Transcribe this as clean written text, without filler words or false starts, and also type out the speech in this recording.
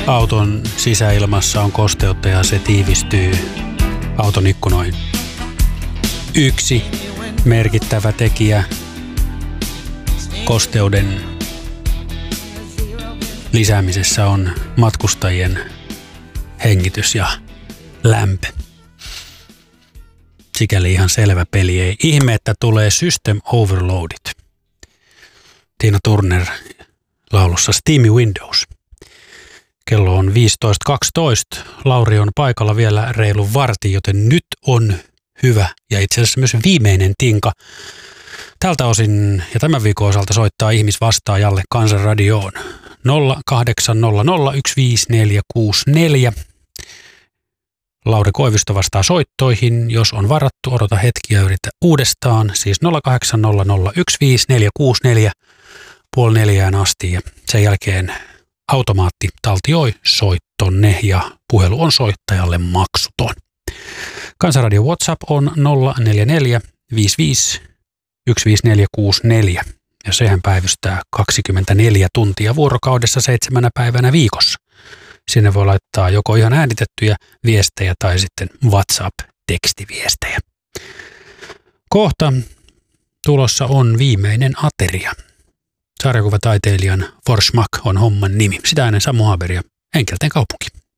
auton sisäilmassa on kosteutta ja se tiivistyy auton ikkunoihin. Yksi merkittävä tekijä kosteuden lisäämisessä on matkustajien hengitys ja lämpö. Sikäli ihan selvä peli. Ei ihme, että tulee System Overloaded. Tina Turner laulussa Steamy Windows. Kello on 15.12. Lauri on paikalla vielä reilun vartin, joten nyt on hyvä ja itse asiassa myös viimeinen tinka tältä osin ja tämän viikon osalta soittaa ihmisvastaajalle Kansanradioon 0800 Lauri Koivisto vastaa soittoihin. Jos on varattu, odota hetki ja yritä uudestaan. Siis 0800 puoli neljään asti ja sen jälkeen automaatti taltioi soittonne ja puhelu on soittajalle maksuton. Kansanradio WhatsApp on 044 55 15464 ja sehän päivystää 24 tuntia vuorokaudessa 7 päivänä viikossa. Sinne voi laittaa joko ihan äänitettyjä viestejä tai sitten WhatsApp-tekstiviestejä. Kohta tulossa on viimeinen ateria. Sarjakuvataiteilijan Forsmark on homman nimi. Sitä ennen Samu Haber ja Enkelten kaupunki.